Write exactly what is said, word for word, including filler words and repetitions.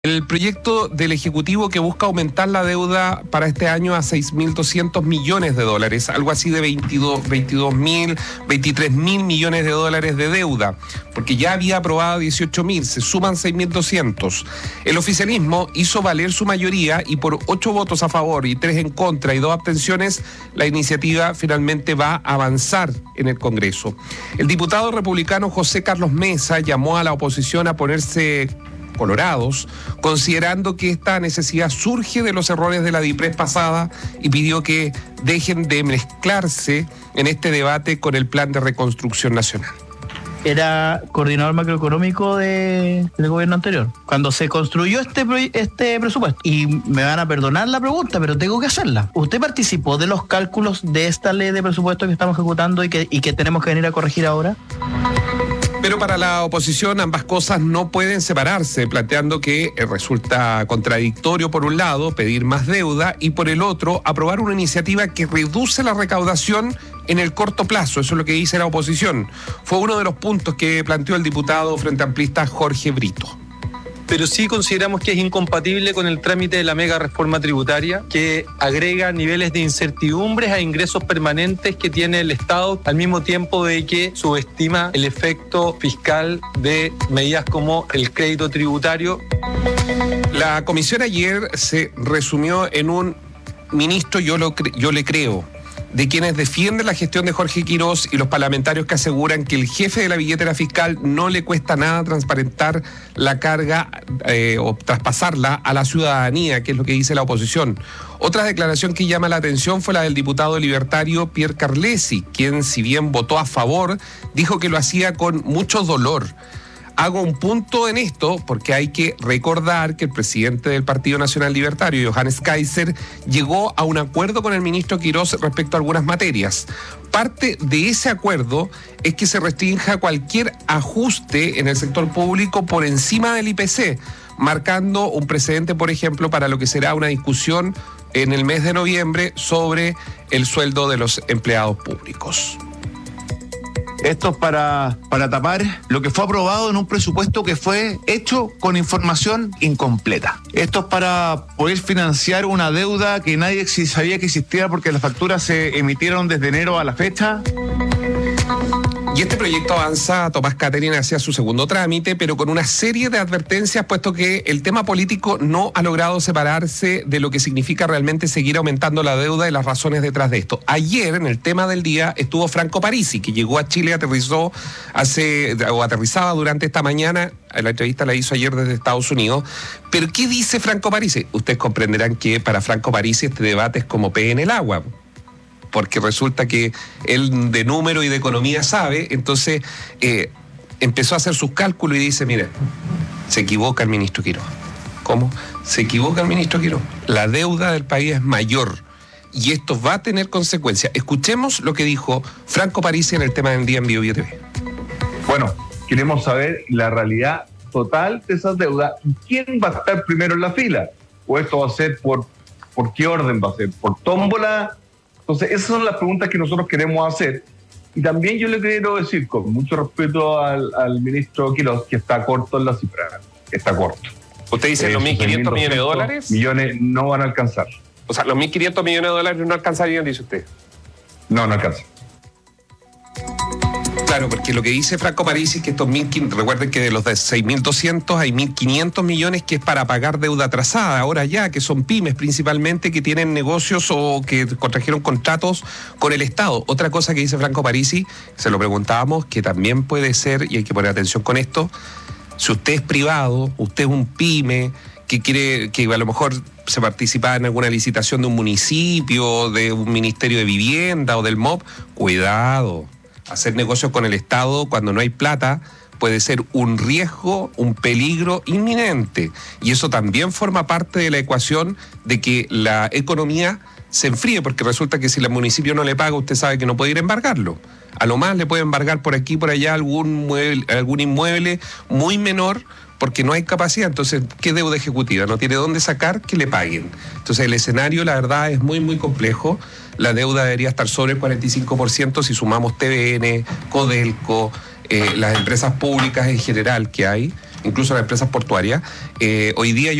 El proyecto del Ejecutivo que busca aumentar la deuda para este año a seis mil doscientos millones de dólares, algo así de veintidós mil, veintitrés mil millones de dólares de deuda, porque ya había aprobado dieciocho mil, se suman seis mil doscientos. El oficialismo hizo valer su mayoría y por ocho votos a favor y tres en contra y dos abstenciones, la iniciativa finalmente va a avanzar en el Congreso. El diputado republicano José Carlos Mesa llamó a la oposición a ponerse colorados, considerando que esta necesidad surge de los errores de la DIPRES pasada y pidió que dejen de mezclarse en este debate con el plan de reconstrucción nacional. Era coordinador macroeconómico de, del gobierno anterior, cuando se construyó este, este presupuesto. Y me van a perdonar la pregunta, pero tengo que hacerla. ¿Usted participó de los cálculos de esta ley de presupuesto que estamos ejecutando y que, y que tenemos que venir a corregir ahora? Pero para la oposición ambas cosas no pueden separarse, planteando que resulta contradictorio por un lado pedir más deuda y por el otro aprobar una iniciativa que reduce la recaudación en el corto plazo. Eso es lo que dice la oposición. Fue uno de los puntos que planteó el diputado frente amplista Jorge Brito. Pero sí consideramos que es incompatible con el trámite de la mega reforma tributaria, que agrega niveles de incertidumbres a ingresos permanentes que tiene el Estado, al mismo tiempo de que subestima el efecto fiscal de medidas como el crédito tributario. La comisión ayer se resumió en un ministro, yo, lo cre- yo le creo, de quienes defienden la gestión de Jorge Quirós y los parlamentarios que aseguran que el jefe de la billetera fiscal no le cuesta nada transparentar la carga eh, o traspasarla a la ciudadanía, que es lo que dice la oposición. Otra declaración que llama la atención fue la del diputado libertario Pierre Carlesi, quien, si bien votó a favor, dijo que lo hacía con mucho dolor. Hago un punto en esto porque hay que recordar que el presidente del Partido Nacional Libertario, Johannes Kaiser, llegó a un acuerdo con el ministro Quirós respecto a algunas materias. Parte de ese acuerdo es que se restrinja cualquier ajuste en el sector público por encima del I P C, marcando un precedente, por ejemplo, para lo que será una discusión en el mes de noviembre sobre el sueldo de los empleados públicos. Esto es para, para tapar lo que fue aprobado en un presupuesto que fue hecho con información incompleta. Esto es para poder financiar una deuda que nadie sabía que existía porque las facturas se emitieron desde enero a la fecha. Y este proyecto avanza, Tomás Catherine, hacia su segundo trámite, pero con una serie de advertencias, puesto que el tema político no ha logrado separarse de lo que significa realmente seguir aumentando la deuda y las razones detrás de esto. Ayer, en el tema del día, estuvo Franco Parisi, que llegó a Chile, aterrizó hace, o aterrizaba durante esta mañana. La entrevista la hizo ayer desde Estados Unidos. Pero ¿qué dice Franco Parisi? Ustedes comprenderán que para Franco Parisi este debate es como pez en el agua, porque resulta que él de número y de economía sabe, entonces eh, empezó a hacer sus cálculos y dice, mire, se equivoca el ministro Quirós. ¿Cómo? Se equivoca el ministro Quirós. La deuda del país es mayor y esto va a tener consecuencias. Escuchemos lo que dijo Franco Parisi en el tema del día en Bio Bio T V. Bueno, queremos saber la realidad total de esas deudas y quién va a estar primero en la fila. O esto va a ser por, ¿por qué orden va a ser? ¿Por tómbola? Entonces, esas son las preguntas que nosotros queremos hacer. Y también yo le quiero decir, con mucho respeto al, al ministro Quirós, que está corto en la cifra. Está corto. ¿Usted dice eh, los mil quinientos millones de dólares? Millones no van a alcanzar. O sea, los mil quinientos millones de dólares no alcanzarían, dice usted. No, no alcanza. Claro, porque lo que dice Franco Parisi es que estos mil quinientos, recuerden que de los de seis mil doscientos hay mil quinientos millones que es para pagar deuda atrasada, ahora ya, que son pymes principalmente que tienen negocios o que contrajeron contratos con el Estado. Otra cosa que dice Franco Parisi, se lo preguntábamos, que también puede ser, y hay que poner atención con esto, si usted es privado, usted es un pyme, que quiere, que a lo mejor se participa en alguna licitación de un municipio, de un ministerio de vivienda o del M O B, cuidado. Hacer negocios con el Estado cuando no hay plata puede ser un riesgo, un peligro inminente. Y eso también forma parte de la ecuación de que la economía se enfríe, porque resulta que si el municipio no le paga, usted sabe que no puede ir a embargarlo. A lo más le puede embargar por aquí, por allá, algún, mueble, algún inmueble muy menor, porque no hay capacidad. Entonces, ¿qué deuda ejecutiva? No tiene dónde sacar que le paguen. Entonces, el escenario, la verdad, es muy, muy complejo. La deuda debería estar sobre el cuarenta y cinco por ciento si sumamos T V N, Codelco, eh, las empresas públicas en general que hay. incluso las empresas portuarias. Eh, hoy día